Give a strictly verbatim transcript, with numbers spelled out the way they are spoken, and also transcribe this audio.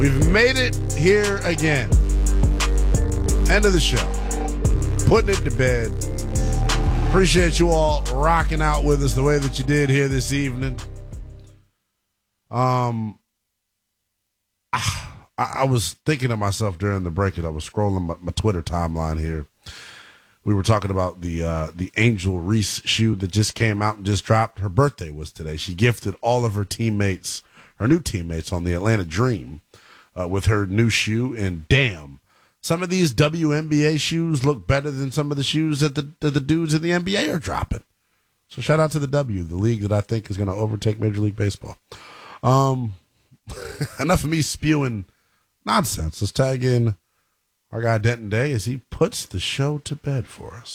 We've made it here again. End of the show. Putting it to bed. Appreciate you all rocking out with us the way that you did here this evening. Um, I, I was thinking to myself during the break as I was scrolling my, my Twitter timeline here. We were talking about the uh, the Angel Reese shoe that just came out and just dropped. Her birthday was today. She gifted all of her teammates, her new teammates on the Atlanta Dream uh, with her new shoe. And damn, some of these W N B A shoes look better than some of the shoes that the, that the dudes in the N B A are dropping. So shout out to the W, the league that I think is going to overtake Major League Baseball. Um, enough of me spewing nonsense. Let's tag in our guy Denton Day as he puts the show to bed for us.